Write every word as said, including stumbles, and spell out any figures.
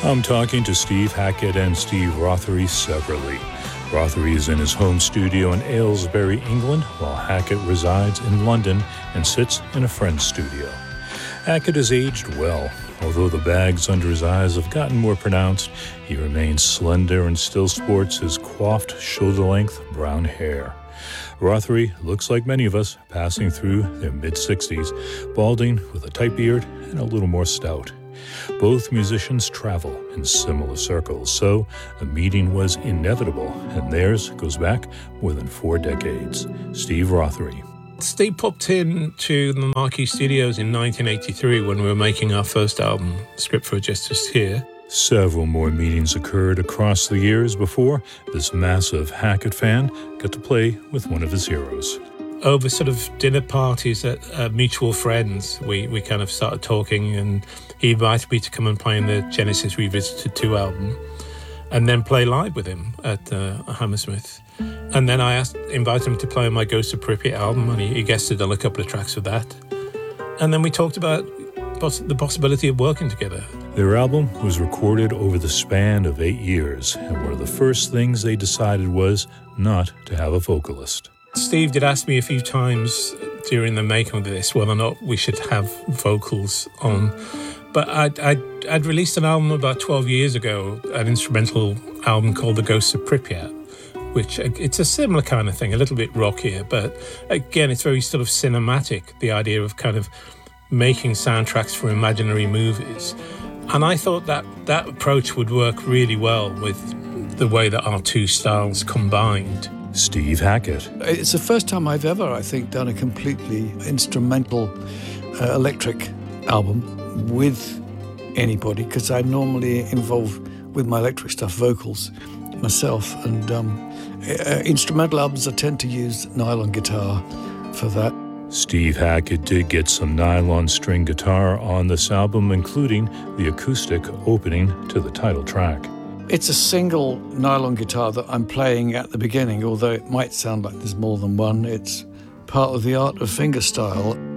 I'm talking to Steve Hackett and Steve Rothery separately. Rothery is in his home studio in Aylesbury, England, while Hackett resides in London and sits in a friend's studio. Hackett has aged well. Although the bags under his eyes have gotten more pronounced, he remains slender and still sports his coiffed, shoulder-length brown hair. Rothery looks like many of us, passing through their mid-sixties, balding with a tight beard and a little more stout. Both musicians travel in similar circles, so a meeting was inevitable, and theirs goes back more than four decades. Steve Rothery. Steve popped in to the Marquee Studios in nineteen eighty-three when we were making our first album, Script for a Justice Here. Several more meetings occurred across the years before this massive Hackett fan got to play with one of his heroes. Over sort of dinner parties at uh, mutual friends, we, we kind of started talking, and he invited me to come and play in the Genesis Revisited two album and then play live with him at uh, Hammersmith. And then I asked, invited him to play on my Ghost of Pripyat album, and he, he guested on a couple of tracks of that. And then we talked about poss- the possibility of working together. Their album was recorded over the span of eight years, and one of the first things they decided was not to have a vocalist. Steve did ask me a few times during the making of this whether or not we should have vocals on. But I'd, I'd, I'd released an album about twelve years ago, an instrumental album called The Ghost of Pripyat, which it's a similar kind of thing, a little bit rockier, but again, it's very sort of cinematic, the idea of kind of making soundtracks for imaginary movies. And I thought that that approach would work really well with the way that our two styles combined. Steve Hackett. It's the first time I've ever, I think, done a completely instrumental uh, electric album with anybody, because I'm normally involved with my electric stuff, vocals, myself, and um, uh, instrumental albums I tend to use nylon guitar for that. Steve Hackett did get some nylon string guitar on this album, including the acoustic opening to the title track. It's a single nylon guitar that I'm playing at the beginning, although it might sound like there's more than one. It's part of the art of fingerstyle.